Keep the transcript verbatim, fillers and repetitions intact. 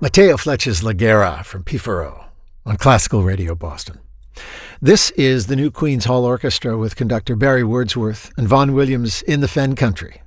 Mateo Fletcher's La Guerra from Pifaro on Classical Radio Boston. This is the new Queen's Hall Orchestra with conductor Barry Wordsworth and Vaughan Williams in the Fen Country.